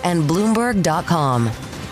and Bloomberg.com.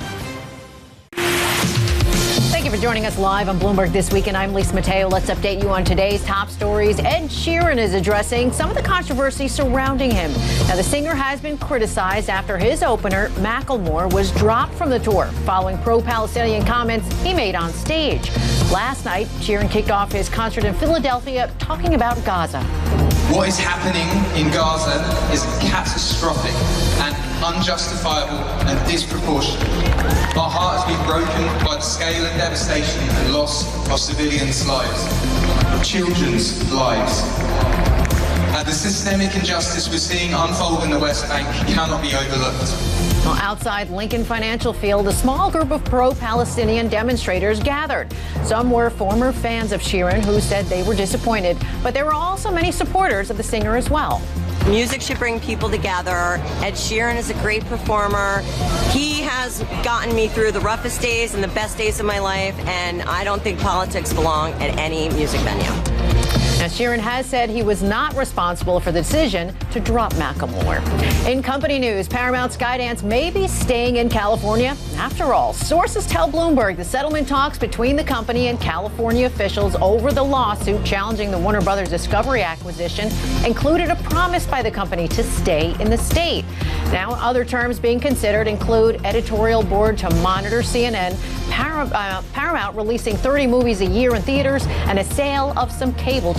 Thank you for joining us live on Bloomberg This Week, and I'm Lisa Mateo. Let's update you on today's top stories. Ed Sheeran is addressing some of the controversy surrounding him. Now, the singer has been criticized after his opener, Macklemore, was dropped from the tour following pro-Palestinian comments he made on stage. Last night, Sheeran kicked off his concert in Philadelphia talking about Gaza. What is happening in Gaza is catastrophic and unjustifiable and disproportionate. Our heart has been broken by the scale and devastation and loss of civilians' lives, of children's lives. The systemic injustice we're seeing unfold in the West Bank cannot be overlooked. Well, outside Lincoln Financial Field, a small group of pro-Palestinian demonstrators gathered. Some were former fans of Sheeran who said they were disappointed, but there were also many supporters of the singer as well. Music should bring people together. Ed Sheeran is a great performer. He has gotten me through the roughest days and the best days of my life, and I don't think politics belong at any music venue. Now, Sheeran has said he was not responsible for the decision to drop Macklemore. In company news, Paramount Skydance may be staying in California. After all, sources tell Bloomberg the settlement talks between the company and California officials over the lawsuit challenging the Warner Brothers Discovery acquisition included a promise by the company to stay in the state. Now, other terms being considered include editorial board to monitor CNN, Paramount releasing 30 movies a year in theaters, and a sale of some cable